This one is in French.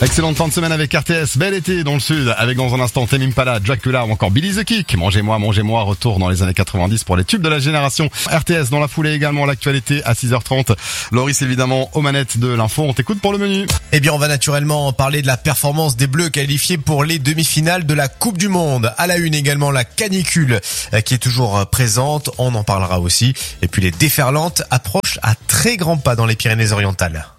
Excellente fin de semaine avec RTS, bel été dans le sud, avec dans un instant Tame Impala, Dracula ou encore Billy the Kick. Mangez-moi, retour dans les années 90 pour les tubes de la génération. RTS dans la foulée également, l'actualité à 6h30. Loris évidemment aux manettes de l'info, on t'écoute pour le menu. Eh bien, on va naturellement parler de la performance des Bleus qualifiés pour les demi-finales de la Coupe du Monde. À la une également la canicule qui est toujours présente, on en parlera aussi. Et puis les déferlantes approchent à très grands pas dans les Pyrénées-Orientales.